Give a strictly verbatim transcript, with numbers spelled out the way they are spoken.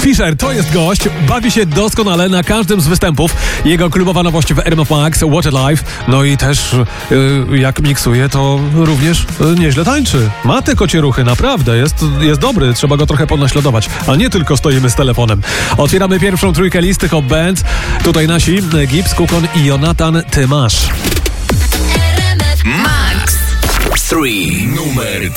Fisher to jest gość, bawi się doskonale na każdym z występów. Jego klubowa nowość w R M F Max, What a Life. No i też yy, jak miksuje, to również yy, nieźle tańczy. Ma te kocie ruchy, naprawdę, jest, jest dobry, trzeba go trochę ponaśladować, a nie tylko stoimy z telefonem. Otwieramy pierwszą trójkę listy Hot Band. Tutaj nasi Gibbs, Kukon i Jonathan Tymasz. Max trzy numer